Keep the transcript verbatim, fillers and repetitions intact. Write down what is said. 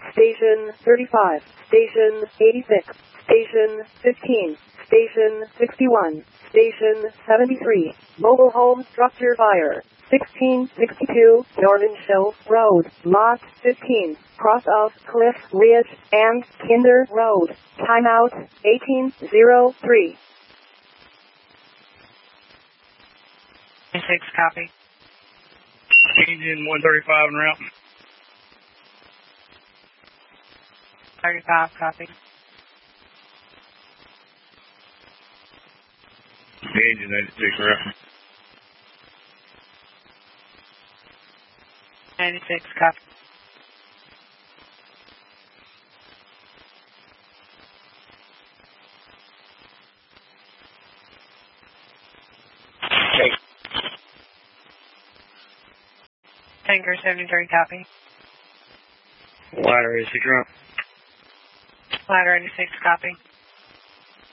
Station thirty-five. Station eighty-six. Station fifteen. Station sixty-one. Station seventy-three. Mobile home structure fire. sixteen sixty-two Northern Show Road, Lot fifteen, cross of Cliff Ridge and Kinder Road. Timeout eighteen oh three. Six copy. Engine one thirty-five en route. thirty-five copy. Engine eighty-six en route. ninety-six copy. Okay. Tanker seventy-three copy. Ladder eighty-six en route. Ladder eighty-six copy.